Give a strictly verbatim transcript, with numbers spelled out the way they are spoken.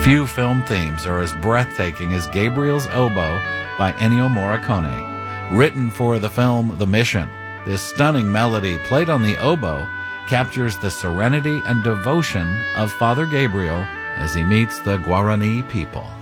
Few film themes are as breathtaking as Gabriel's Oboe by Ennio Morricone. Written for the film The Mission, this stunning melody played on the oboe captures the serenity and devotion of Father Gabriel as he meets the Guarani people.